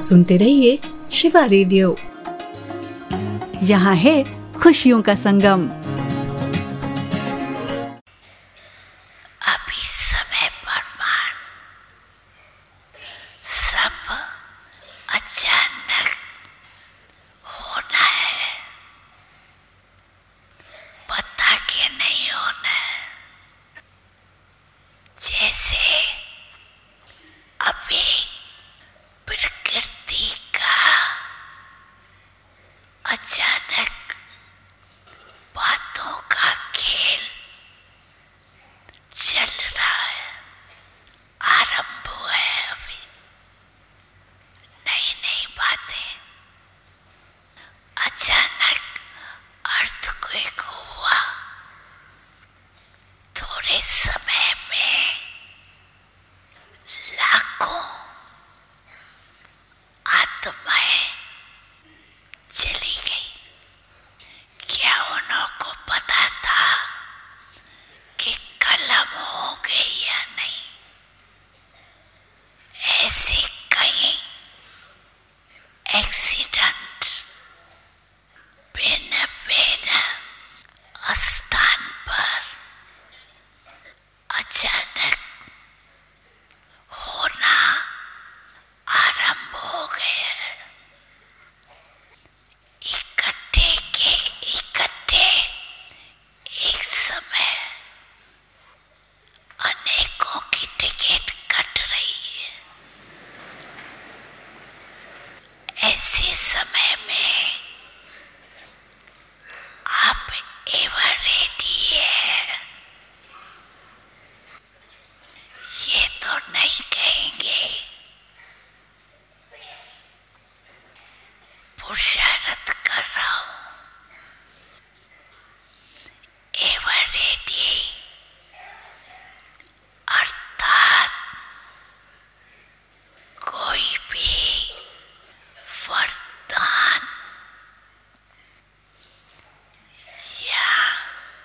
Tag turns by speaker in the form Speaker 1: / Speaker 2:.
Speaker 1: सुनते रहिए शिवा रेडियो। यहाँ है खुशियों का संगम।
Speaker 2: अभी समय प्रमाण सब अचानक होना है, पता के नहीं होना है। जैसे अभी प्रकृति का अचानक बातों का खेल चल रहा है, आरंभ हुआ है। अभी नई नई बातें, अचानक अर्थक्वेक हुआ, थोड़े समय में लाखों आत्माएं चली गई। क्या उनको पता था कि कलम हो गई या नहीं? ऐसे कई एक्सीडेंट भिन्न भिन्न स्थान पर अचानक होना आरंभ हो गए हैं। इकट्ठे के इकट्ठे एक समय अनेकों की टिकट कट रही है। ऐसे समय में